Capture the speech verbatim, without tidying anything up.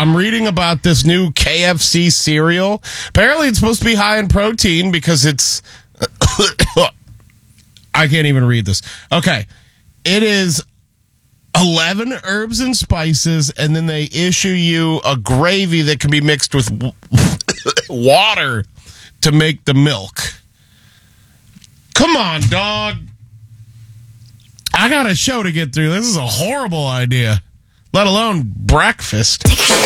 I'm reading about this new K F C cereal. Apparently, it's supposed to be high in protein because it's. I can't even read this. Okay. It is eleven herbs and spices, and then they issue you a gravy that can be mixed with water to make the milk. Come on, dog. I got a show to get through. This is a horrible idea, let alone breakfast.